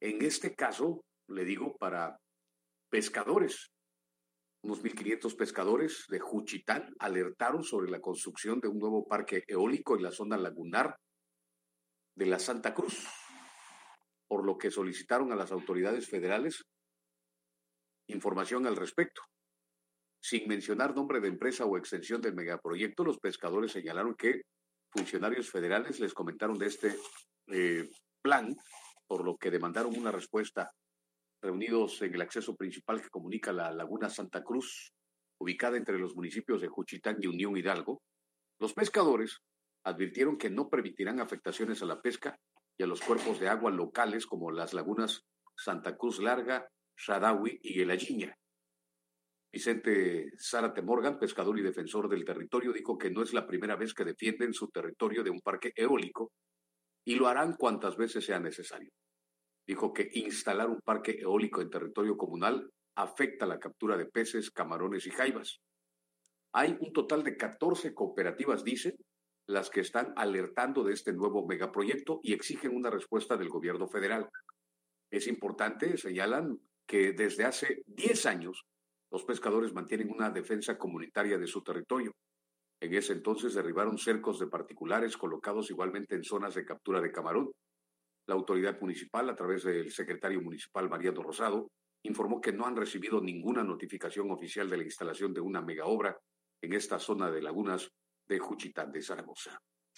En este caso, le digo, para pescadores, unos 1,500 pescadores de Juchitán alertaron sobre la construcción de un nuevo parque eólico en la zona lagunar de la Santa Cruz, por lo que solicitaron a las autoridades federales información al respecto. Sin mencionar nombre de empresa o extensión del megaproyecto, los pescadores señalaron que funcionarios federales les comentaron de este plan, por lo que demandaron una respuesta. Reunidos en el acceso principal que comunica la Laguna Santa Cruz, ubicada entre los municipios de Juchitán y Unión Hidalgo, los pescadores advirtieron que no permitirán afectaciones a la pesca y a los cuerpos de agua locales como las lagunas Santa Cruz Larga, Shadawi y Guelayiña. Vicente Zárate Morgan, pescador y defensor del territorio, dijo que no es la primera vez que defienden su territorio de un parque eólico y lo harán cuantas veces sea necesario. Dijo que instalar un parque eólico en territorio comunal afecta la captura de peces, camarones y jaivas. Hay un total de 14 cooperativas, dice, las que están alertando de este nuevo megaproyecto y exigen una respuesta del gobierno federal. Es importante, señalan, que desde hace 10 años los pescadores mantienen una defensa comunitaria de su territorio. En ese entonces derribaron cercos de particulares colocados igualmente en zonas de captura de camarón. La autoridad municipal, a través del secretario municipal Mariano Rosado, informó que no han recibido ninguna notificación oficial de la instalación de una megaobra en esta zona de lagunas de Juchitán de Zaragoza.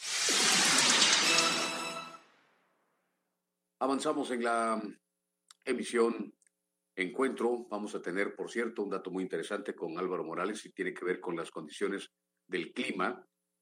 Avanzamos en la emisión Encuentro. Vamos a tener, por cierto, un dato muy interesante con Álvaro Morales y tiene que ver con las condiciones del clima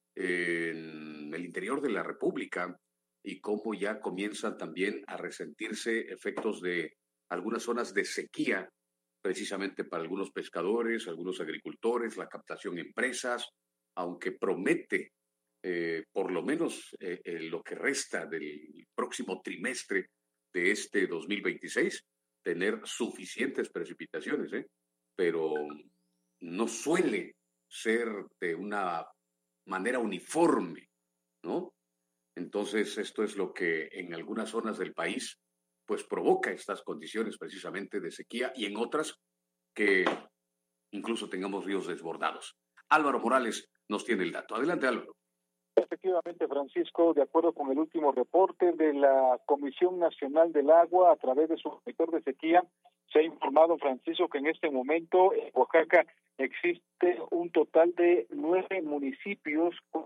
en el interior de la República y cómo ya comienzan también a resentirse efectos de algunas zonas de sequía, precisamente para algunos pescadores, algunos agricultores, la captación en presas, aunque promete por lo menos lo que resta del próximo trimestre de este 2026, tener suficientes precipitaciones, pero no suele ser de una manera uniforme, ¿no? Entonces, esto es lo que en algunas zonas del país, pues provoca estas condiciones precisamente de sequía y en otras que incluso tengamos ríos desbordados. Álvaro Morales nos tiene el dato. Adelante, Álvaro. Efectivamente, Francisco, de acuerdo con el último reporte de la Comisión Nacional del Agua a través de su monitor de sequía, se ha informado, Francisco, que en este momento en Oaxaca existe un total de 9 municipios con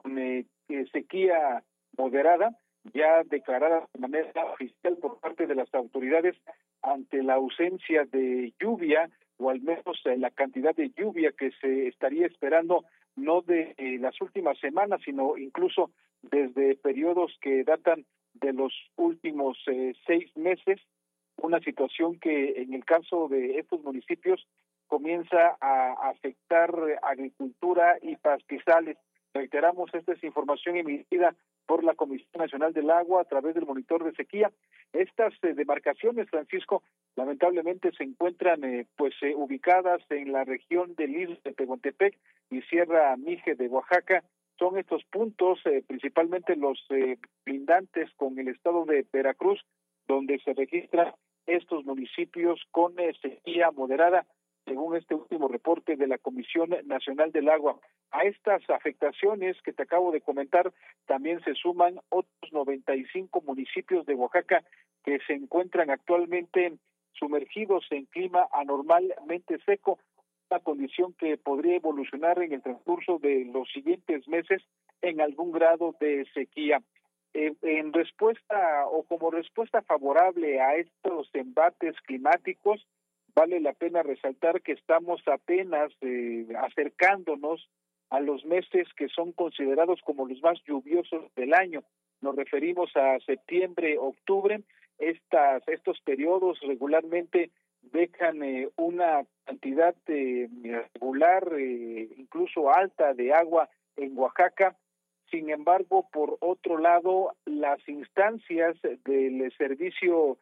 sequía moderada, ya declarada de manera oficial por parte de las autoridades ante la ausencia de lluvia, o al menos la cantidad de lluvia que se estaría esperando, no de las últimas semanas, sino incluso desde periodos que datan de los últimos 6 meses, una situación que en el caso de estos municipios comienza a afectar agricultura y pastizales. Reiteramos, esta es información emitida por la Comisión Nacional del Agua a través del monitor de sequía. Estas demarcaciones, Francisco, lamentablemente se encuentran ubicadas en la región del Istmo de Tehuantepec y Sierra Mije de Oaxaca. Son estos puntos, principalmente los lindantes con el estado de Veracruz, donde se registran estos municipios con sequía moderada, según este último reporte de la Comisión Nacional del Agua. A estas afectaciones que te acabo de comentar, también se suman otros 95 municipios de Oaxaca que se encuentran actualmente sumergidos en clima anormalmente seco, una condición que podría evolucionar en el transcurso de los siguientes meses en algún grado de sequía. En respuesta o como respuesta favorable a estos embates climáticos, vale la pena resaltar que estamos apenas acercándonos a los meses que son considerados como los más lluviosos del año. Nos referimos a septiembre, octubre. Estos periodos regularmente dejan una cantidad regular, incluso alta, de agua en Oaxaca. Sin embargo, por otro lado, las instancias del Servicio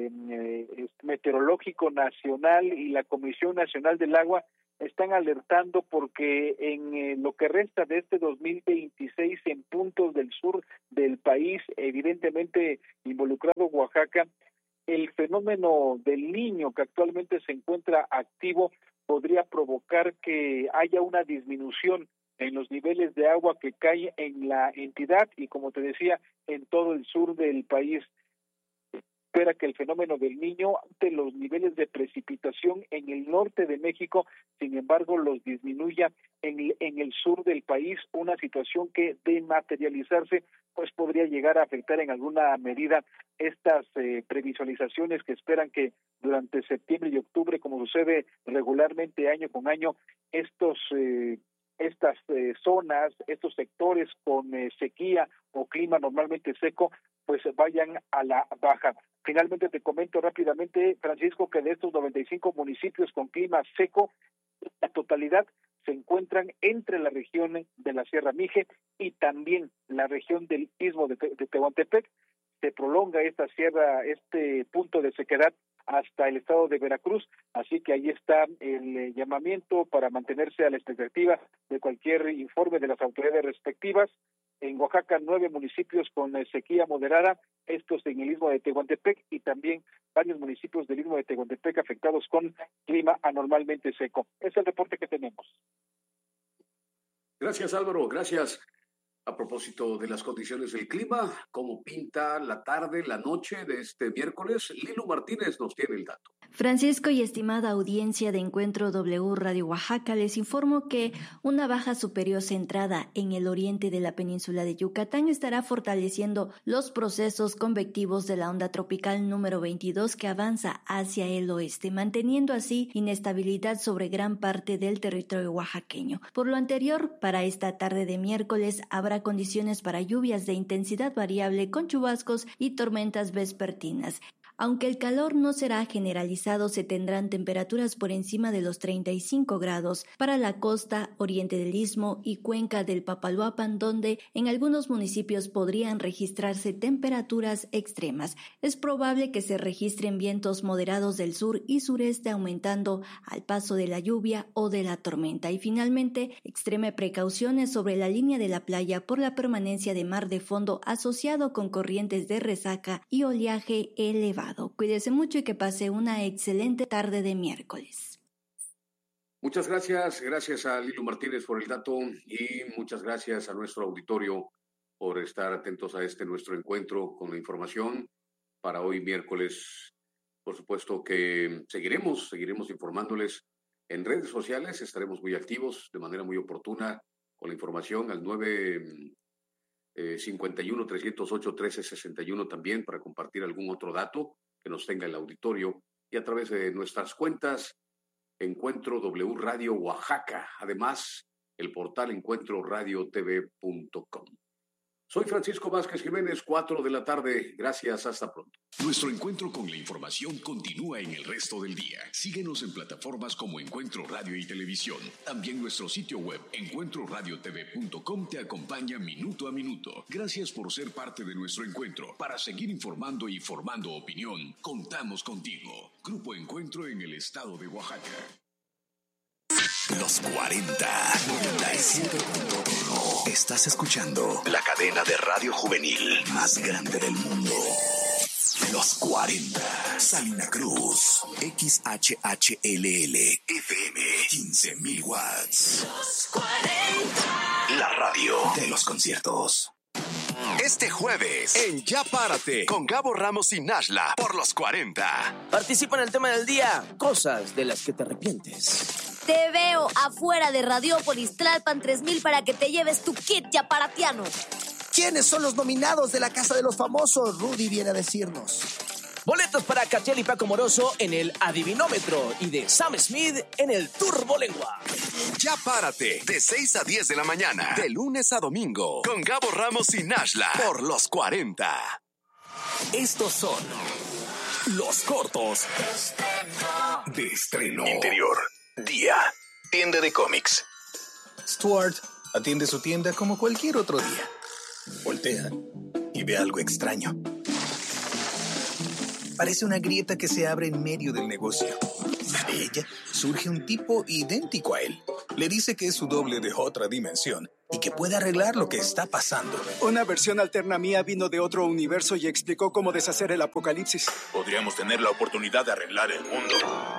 Meteorológico Nacional y la Comisión Nacional del Agua están alertando porque en lo que resta de este 2026 en puntos del sur del país, evidentemente involucrado Oaxaca, el fenómeno del Niño que actualmente se encuentra activo podría provocar que haya una disminución en los niveles de agua que cae en la entidad y, como te decía, en todo el sur del país. Espera que el fenómeno del Niño ante los niveles de precipitación en el norte de México, sin embargo, los disminuya en el sur del país, una situación que de materializarse pues podría llegar a afectar en alguna medida estas previsualizaciones que esperan que durante septiembre y octubre, como sucede regularmente año con año, estas zonas, estos sectores con sequía o clima normalmente seco, pues vayan a la baja. Finalmente te comento rápidamente, Francisco, que de estos 95 municipios con clima seco, la totalidad se encuentran entre la región de la Sierra Mije y también la región del Istmo de Tehuantepec. Se prolonga esta sierra, este punto de sequedad hasta el estado de Veracruz, así que ahí está el llamamiento para mantenerse a la expectativa de cualquier informe de las autoridades respectivas. En Oaxaca, 9 municipios con sequía moderada, estos en el Istmo de Tehuantepec, y también varios municipios del Istmo de Tehuantepec afectados con clima anormalmente seco. Es el reporte que tenemos. Gracias, Álvaro, gracias. A propósito de las condiciones del clima, ¿cómo pinta la tarde, la noche de este miércoles? Lilu Martínez nos tiene el dato. Francisco y estimada audiencia de Encuentro W Radio Oaxaca, les informo que una baja superior centrada en el oriente de la península de Yucatán estará fortaleciendo los procesos convectivos de la onda tropical número 22 que avanza hacia el oeste, manteniendo así inestabilidad sobre gran parte del territorio oaxaqueño. Por lo anterior, para esta tarde de miércoles habrá condiciones para lluvias de intensidad variable con chubascos y tormentas vespertinas. Aunque el calor no será generalizado, se tendrán temperaturas por encima de los 35 grados para la costa, oriente del Istmo y cuenca del Papaloapan, donde en algunos municipios podrían registrarse temperaturas extremas. Es probable que se registren vientos moderados del sur y sureste aumentando al paso de la lluvia o de la tormenta. Y finalmente, extreme precauciones sobre la línea de la playa por la permanencia de mar de fondo asociado con corrientes de resaca y oleaje elevado. Cuídese mucho y que pase una excelente tarde de miércoles. Muchas gracias, gracias a Lilu Martínez por el dato y muchas gracias a nuestro auditorio por estar atentos a nuestro encuentro con la información para hoy miércoles. Por supuesto que seguiremos informándoles en redes sociales, estaremos muy activos de manera muy oportuna con la información al 51-308-1361 también para compartir algún otro dato que nos tenga el auditorio y a través de nuestras cuentas Encuentro W Radio Oaxaca, además el portal encuentroradiotv.com. Soy Francisco Vázquez Jiménez, 4 de la tarde. Gracias, hasta pronto. Nuestro encuentro con la información continúa en el resto del día. Síguenos en plataformas como Encuentro Radio y Televisión. También nuestro sitio web, encuentroradiotv.com, te acompaña minuto a minuto. Gracias por ser parte de nuestro encuentro. Para seguir informando y formando opinión, contamos contigo. Grupo Encuentro en el estado de Oaxaca. Los 40 97.1. Estás escuchando la cadena de radio juvenil más grande del mundo. Los 40. Salina Cruz. XHHLL. FM. 15,000 watts. Los 40. La radio de los conciertos. Este jueves, en Ya Párate, con Gabo Ramos y Nashla, por los 40. Participa en el tema del día, cosas de las que te arrepientes. Te veo afuera de Radiópolis Tlalpan 3000 para que te lleves tu kit yaparatiano. ¿Quiénes son los nominados de la Casa de los Famosos? Rudy viene a decirnos. Boletos para Catriel y Paco Moroso en el Adivinómetro y de Sam Smith en el Turbolengua. Ya Párate, de 6 a 10 de la mañana, de lunes a domingo, con Gabo Ramos y Nashla, por los 40. Estos son los cortos de estreno. Interior, día, tienda de cómics. Stuart atiende su tienda como cualquier otro día. Voltea y ve algo extraño. Parece una grieta que se abre en medio del negocio. De ella surge un tipo idéntico a él. Le dice que es su doble de otra dimensión y que puede arreglar lo que está pasando. Una versión alterna mía vino de otro universo y explicó cómo deshacer el apocalipsis. Podríamos tener la oportunidad de arreglar el mundo.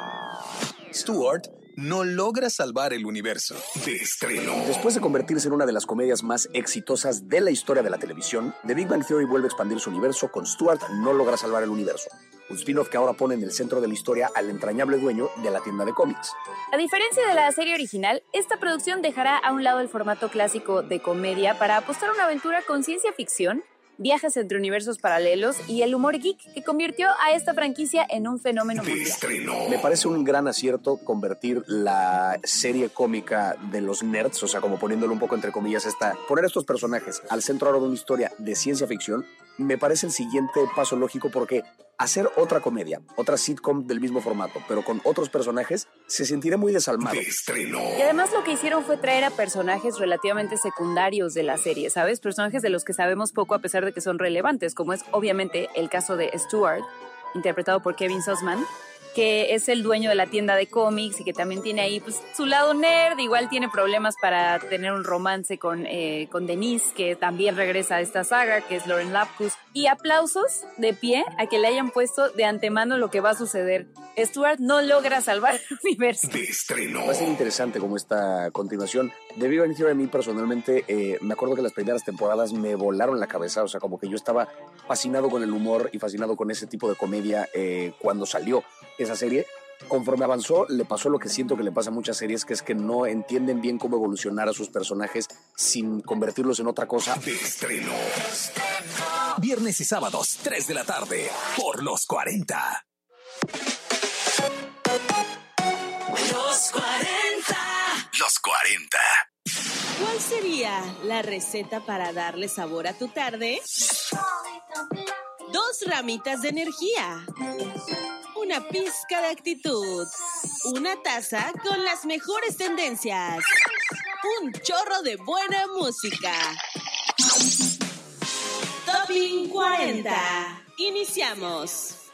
Stuart no logra salvar el universo. De estreno. Después de convertirse en una de las comedias más exitosas de la historia de la televisión, The Big Bang Theory vuelve a expandir su universo con Stuart no logra salvar el universo. Un spin-off que ahora pone en el centro de la historia al entrañable dueño de la tienda de cómics. A diferencia de la serie original, esta producción dejará a un lado el formato clásico de comedia para apostar a una aventura con ciencia ficción, viajes entre universos paralelos y el humor geek que convirtió a esta franquicia en un fenómeno mundial. Me parece un gran acierto convertir la serie cómica de los nerds, o sea, como poniéndolo un poco entre comillas, poner estos personajes al centro ahora de una historia de ciencia ficción, me parece el siguiente paso lógico porque hacer otra comedia, otra sitcom del mismo formato, pero con otros personajes, se sentirá muy desalmado. Y además lo que hicieron fue traer a personajes relativamente secundarios de la serie, ¿sabes? Personajes de los que sabemos poco a pesar de que son relevantes, como es obviamente el caso de Stuart, interpretado por Kevin Sussman, que es el dueño de la tienda de cómics y que también tiene ahí pues, su lado nerd, igual tiene problemas para tener un romance con Denise, que también regresa a esta saga, que es Lauren Lapkus. Y aplausos de pie a que le hayan puesto de antemano lo que va a suceder. Stuart no logra salvar el universo. De estreno. Va a ser interesante como esta continuación. De Big Bang Theory, a mí personalmente, me acuerdo que las primeras temporadas me volaron la cabeza, o sea, como que yo estaba fascinado con el humor y fascinado con ese tipo de comedia cuando salió esa serie. Conforme avanzó, le pasó lo que siento que le pasa a muchas series, que es que no entienden bien cómo evolucionar a sus personajes sin convertirlos en otra cosa. De estreno. Viernes y sábados, 3 de la tarde, por Los 40. Los 40. Los 40. ¿Cuál sería la receta para darle sabor a tu tarde? 2 ramitas de energía, una pizca de actitud, una taza con las mejores tendencias, un chorro de buena música. Topping 40. Iniciamos.